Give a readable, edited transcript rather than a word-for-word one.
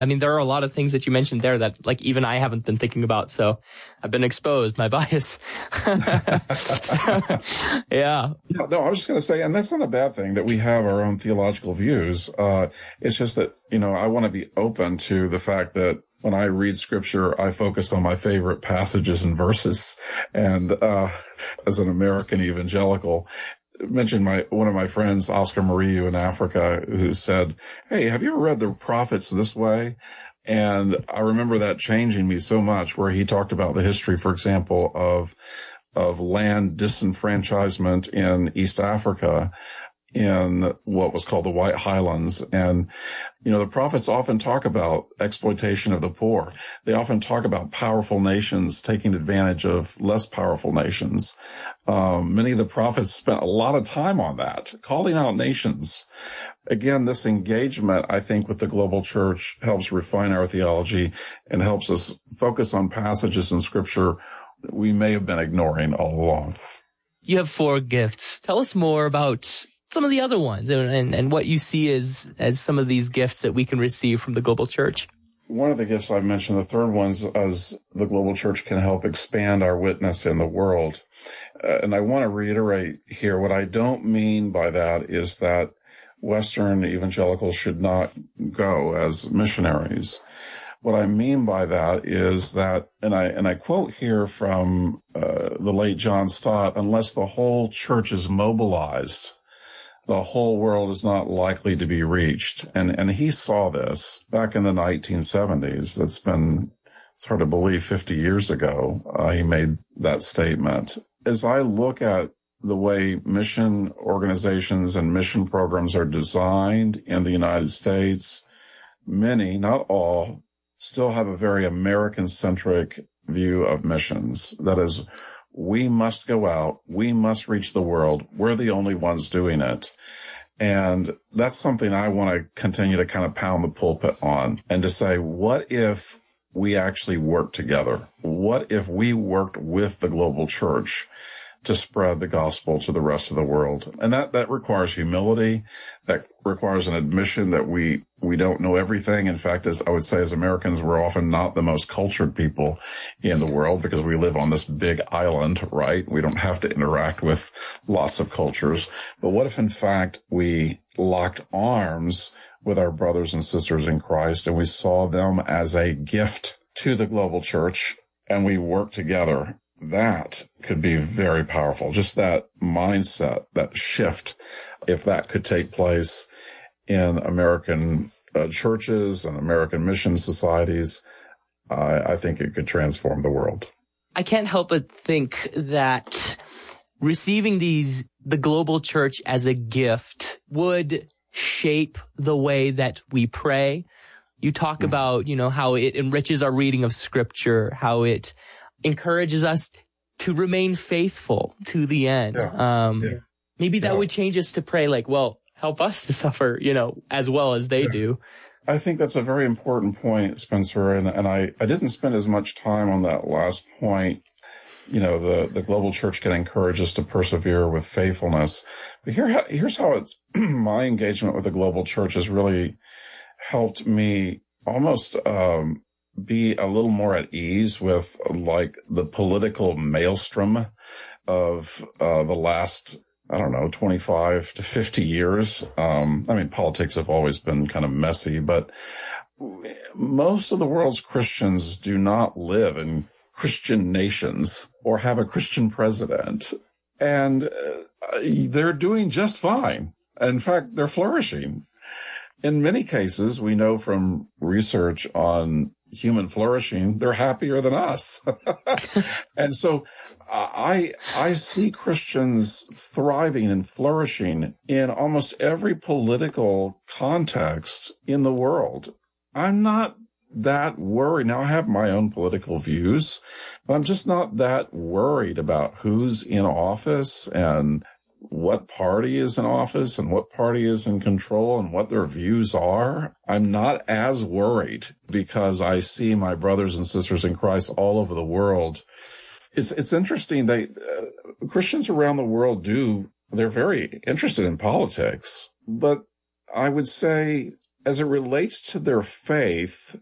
I mean, there are a lot of things that you mentioned there that, like, even I haven't been thinking about. So I've been exposed, my bias. Yeah. No, I was just going to say, and that's not a bad thing that we have our own theological views. It's just that, I want to be open to the fact that when I read scripture, I focus on my favorite passages and verses. And, as an American evangelical, mentioned one of my friends, Oscar Murillo in Africa, who said, "Hey, have you ever read the prophets this way?" And I remember that changing me so much, where he talked about the history, for example, of land disenfranchisement in East Africa in what was called the White Highlands. And, the prophets often talk about exploitation of the poor. They often talk about powerful nations taking advantage of less powerful nations. Many of the prophets spent a lot of time on that, calling out nations. Again, this engagement, I think, with the global church helps refine our theology and helps us focus on passages in scripture that we may have been ignoring all along. You have 4 gifts. Tell us more about some of the other ones and what you see as some of these gifts that we can receive from the global church. One of the gifts I mentioned, the third one's as the global church can help expand our witness in the world. And I want to reiterate here, what I don't mean by that is that Western evangelicals should not go as missionaries. What I mean by that is that, and I quote here from the late John Stott, unless the whole church is mobilized, the whole world is not likely to be reached. And he saw this back in the 1970s. It's hard to believe 50 years ago, he made that statement. As I look at the way mission organizations and mission programs are designed in the United States, many, not all, still have a very American-centric view of missions. That is, we must go out. We must reach the world. We're the only ones doing it. And that's something I want to continue to kind of pound the pulpit on, and to say, what if we actually work together? What if we worked with the global church to spread the gospel to the rest of the world? And that requires humility. That requires an admission that we don't know everything. In fact, as I would say, as Americans, we're often not the most cultured people in the world because we live on this big island, right? We don't have to interact with lots of cultures. But what if, in fact, we locked arms with our brothers and sisters in Christ and we saw them as a gift to the global church and we worked together? That could be very powerful. Just that mindset, that shift, if that could take place in American churches and American mission societies, I think it could transform the world. I can't help but think that receiving the global church as a gift would shape the way that we pray. You talk about, how it enriches our reading of scripture, how it encourages us to remain faithful to the end. Maybe that would change us to pray like, well, help us to suffer, as well as they do. I think that's a very important point, Spencer. And I didn't spend as much time on that last point. The global church can encourage us to persevere with faithfulness. But here's how it's my engagement with the global church has really helped me almost be a little more at ease with like the political maelstrom of the last, 25 to 50 years. Politics have always been kind of messy, but most of the world's Christians do not live in Christian nations or have a Christian president. And they're doing just fine. In fact, they're flourishing. In many cases, we know from research on human flourishing, they're happier than us. And so I see Christians thriving and flourishing in almost every political context in the world. I'm not that worried. Now, I have my own political views, but I'm just not that worried about who's in office and what party is in office and what party is in control and what their views are. I'm not as worried because I see my brothers and sisters in Christ all over the world. It's interesting. Christians around the world they're very interested in politics, but I would say as it relates to their faith,